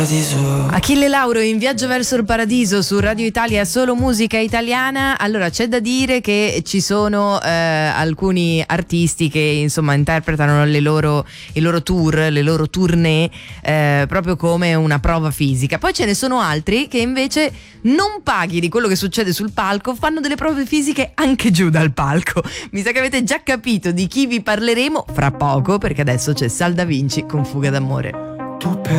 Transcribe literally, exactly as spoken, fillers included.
Achille Lauro in Viaggio verso il paradiso su Radio Italia, solo musica italiana. Allora c'è da dire che ci sono eh, alcuni artisti che insomma interpretano le loro, i loro tour, le loro tournée eh, proprio come una prova fisica. Poi ce ne sono altri che invece non paghi di quello che succede sul palco, fanno delle prove fisiche anche giù dal palco. Mi sa che avete già capito di chi vi parleremo fra poco, perché adesso c'è Sal Da Vinci con Fuga d'amore. Tu per